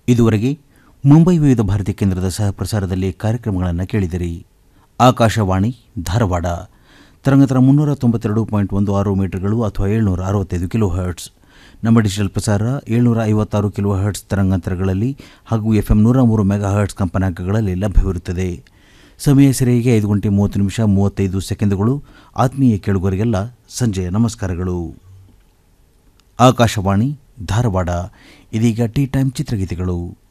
ಇದುವರೆಗೆ ಮುಂಬೈ ವಿವಿಧ ಭಾರತಿ ಕೇಂದ್ರದ ಸಹ ಪ್ರಸಾರದಲ್ಲಿ ಕಾರ್ಯಕ್ರಮಗಳನ್ನು ಕೇಳಿದಿರಿ. ಆಕಾಶವಾಣಿ ಧಾರವಾಡ ತರಂಗಾಂತರ 392.16 ಮೀಟರ್ಗಳು ಅಥವಾ 765 ಕಿಲೋ ಹರ್ಟ್ಸ್. ನಮ್ಮ ಡಿಜಿಟಲ್ ಪ್ರಸಾರ 756 ಕಿಲೋ ಹರ್ಟ್ಸ್ ತರಂಗಾಂತರಗಳಲ್ಲಿ ಹಾಗೂ FM 103 ಮೆಗಾ ಹರ್ಟ್ಸ್ ಕಂಪನಾಂಕಗಳಲ್ಲಿ ಲಭ್ಯವಿರುತ್ತದೆ. ಸಮಯ ಸರಿಯಾಗಿ 5 ಗಂಟೆ 30 ನಿಮಿಷ 35 ಸೆಕೆಂಡುಗಳು. ಆತ್ಮೀಯ ಕೇಳುಗರಿಗೆಲ್ಲ ಸಂಜೆಯ ನಮಸ್ಕಾರಗಳು. ಆಕಾಶವಾಣಿ ಧಾರವಾಡ. ಇದೀಗ ಟೀ ಟೈಮ್ ಚಿತ್ರಗೀತೆಗಳು.